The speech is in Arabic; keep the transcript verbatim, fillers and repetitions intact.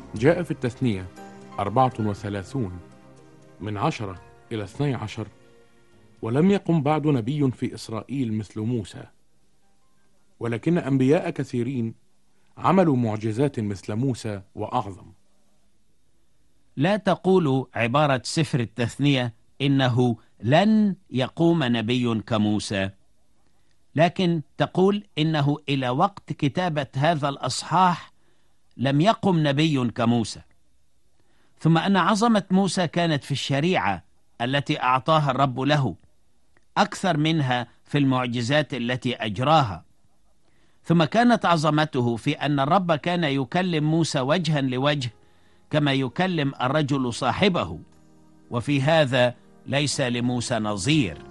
جاء في التثنية أربعة وثلاثون من عشرة إلى اثني عشر: ولم يقم بعد نبي في إسرائيل مثل موسى، ولكن أنبياء كثيرين عملوا معجزات مثل موسى وأعظم. لا تقول عبارة سفر التثنية إنه لن يقوم نبي كموسى، لكن تقول إنه إلى وقت كتابة هذا الأصحاح لم يقم نبي كموسى، ثم أن عظمة موسى كانت في الشريعة التي أعطاها الرب له أكثر منها في المعجزات التي أجراها، ثم كانت عظمته في أن الرب كان يكلم موسى وجها لوجه كما يكلم الرجل صاحبه، وفي هذا ليس لموسى نظير.